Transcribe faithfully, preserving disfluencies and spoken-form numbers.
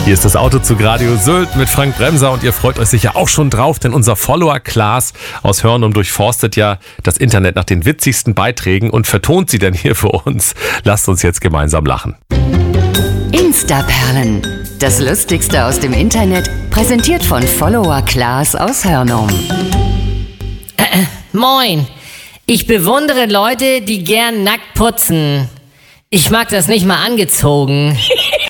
Hier ist das Autozug Radio Sylt mit Frank Bremser und ihr freut euch sicher auch schon drauf, denn unser Follower Klaas aus Hörnum durchforstet ja das Internet nach den witzigsten Beiträgen und vertont sie dann hier für uns. Lasst uns jetzt gemeinsam lachen. Instaperlen. Das Lustigste aus dem Internet, präsentiert von Follower Klaas aus Hörnum. Äh, äh, moin. Ich bewundere Leute, die gern nackt putzen. Ich mag das nicht mal angezogen.